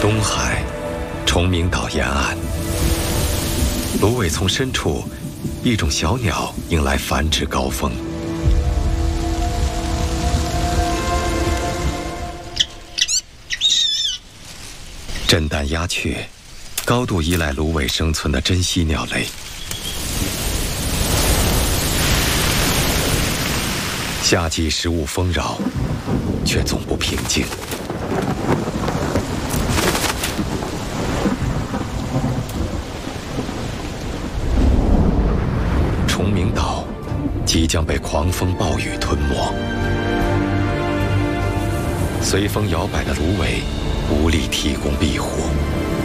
东海，崇明岛沿岸，芦苇丛深处，一种小鸟迎来繁殖高峰。震旦鸦雀，高度依赖芦苇生存的珍稀鸟类。夏季食物丰饶，却总不平静。崇明岛即将被狂风暴雨吞没，随风摇摆的芦苇无力提供庇护。